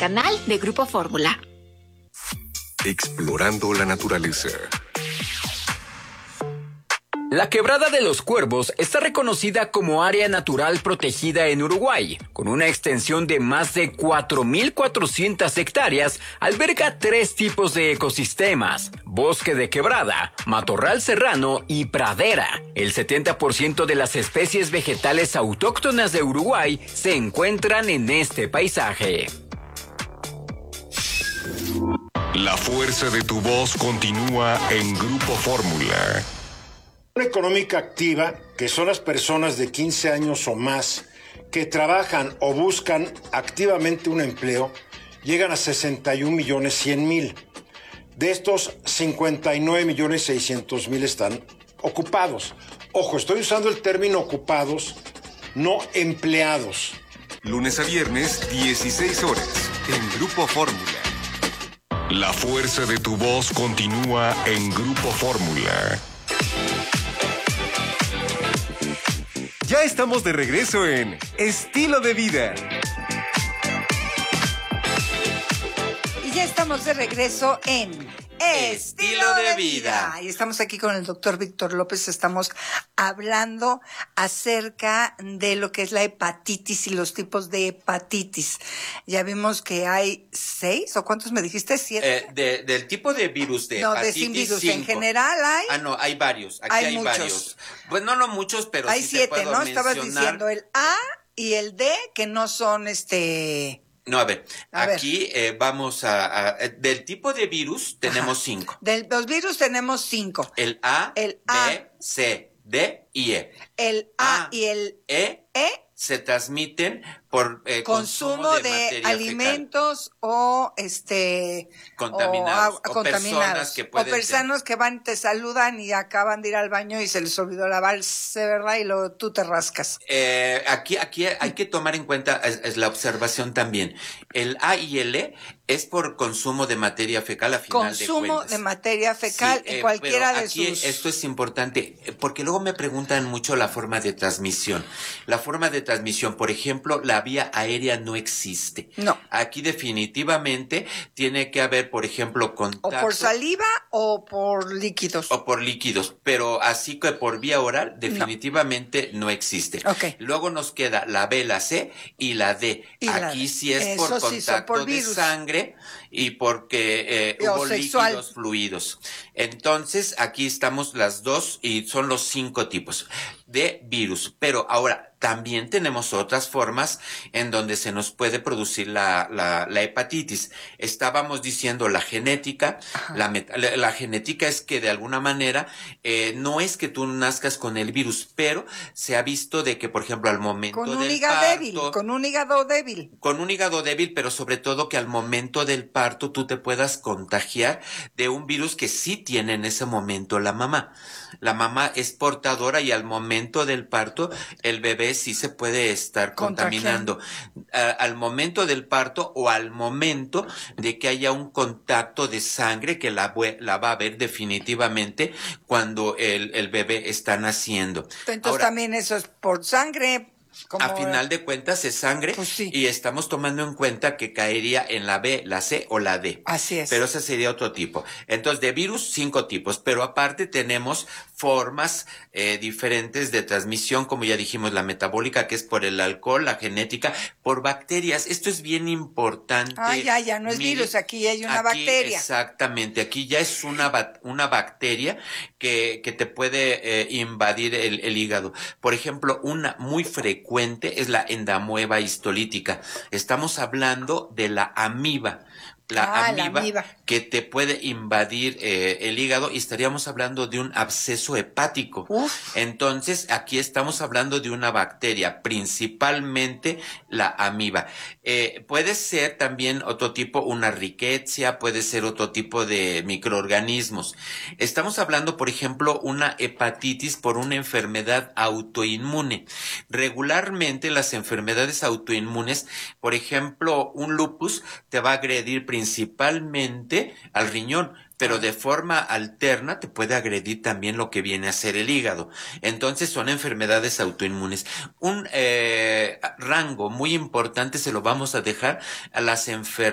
canal de Grupo Fórmula. Explorando la naturaleza. La Quebrada de los Cuervos está reconocida como área natural protegida en Uruguay. Con una extensión de más de 4.400 hectáreas, alberga 3 tipos de ecosistemas: bosque de quebrada, matorral serrano y pradera. El 70% de las especies vegetales autóctonas de Uruguay se encuentran en este paisaje. La fuerza de tu voz continúa en Grupo Fórmula. Una económica activa, que son las personas de 15 años o más que trabajan o buscan activamente un empleo, llegan a 61.100.000. De estos, 59.600.000 están ocupados. Ojo, estoy usando el término ocupados, no empleados. Lunes a viernes, 16 horas, en Grupo Fórmula. La fuerza de tu voz continúa en Grupo Fórmula. Ya estamos de regreso en Estilo de Vida. Y ya estamos de regreso en Estilo de Vida. Y estamos aquí con el doctor Víctor López. Estamos hablando acerca de lo que es la hepatitis y los tipos de hepatitis. Ya vimos que hay 6, ¿o cuántos me dijiste? 7. Del tipo de virus de hepatitis. No, de sin virus. 5. En general hay. No, hay varios. Aquí hay muchos. Varios. Pues no muchos, pero hay sí 7, te puedo ¿no? mencionar. Estabas diciendo el A y el D, que no son No, a ver, aquí vamos del tipo de virus tenemos 5. De los virus tenemos 5. El A, B, C, D y E. El A y el E se transmiten por consumo de alimentos fecal. O contaminados, o personas que pueden personas que van, te saludan y acaban de ir al baño y se les olvidó lavarse, ¿verdad? Y luego tú te rascas. Aquí hay que tomar en cuenta es la observación también. El A y el E es por consumo de materia fecal a final de cuentas. Consumo de materia fecal en cualquiera de sus... Esto es importante porque luego me preguntan mucho la forma de transmisión. La forma de transmisión, por ejemplo, la vía aérea no existe. No. Aquí definitivamente tiene que haber, por ejemplo, contacto. O por saliva o por líquidos. Pero así que por vía oral definitivamente no existe. Okay. Luego nos queda la B, la C y la D. Aquí sí es por contacto de sangre y porque hubo líquidos fluidos. Entonces, aquí estamos las dos y son los 5 tipos de virus. Pero ahora, también tenemos otras formas en donde se nos puede producir la hepatitis. Estábamos diciendo la genética. La genética es que de alguna manera no es que tú nazcas con el virus, pero se ha visto de que, por ejemplo, al momento del parto... Con un hígado débil. Con un hígado débil, pero sobre todo que al momento del parto tú te puedas contagiar de un virus que sí tiene en ese momento la mamá. La mamá es portadora y al momento del parto el bebé sí se puede estar contaminando. Al momento del parto o al momento de que haya un contacto de sangre que la va a ver definitivamente cuando el bebé está naciendo. Entonces ahora, también eso es por sangre. A final de cuentas es sangre, pues sí. Y estamos tomando en cuenta que caería en la B, la C o la D. Así es. Pero ese sería otro tipo. Entonces, de virus, 5 tipos, pero aparte tenemos formas diferentes de transmisión, como ya dijimos, la metabólica, que es por el alcohol, la genética, por bacterias. Esto es bien importante. Ya no es virus, aquí hay una bacteria. Exactamente, aquí ya es una bacteria que te puede invadir el hígado. Por ejemplo, una muy frecuente es la endamueba histolítica. Estamos hablando de la amiba. La amiba que te puede invadir el hígado y estaríamos hablando de un absceso hepático. Entonces, aquí estamos hablando de una bacteria, principalmente la amiba. Puede ser también otro tipo, una rickettsia, puede ser otro tipo de microorganismos. Estamos hablando, por ejemplo, una hepatitis por una enfermedad autoinmune. Regularmente las enfermedades autoinmunes, por ejemplo, un lupus te va a agredir principalmente al riñón, pero de forma alterna te puede agredir también lo que viene a ser el hígado. Entonces son enfermedades autoinmunes. Un rango muy importante se lo vamos a dejar a las enfermedades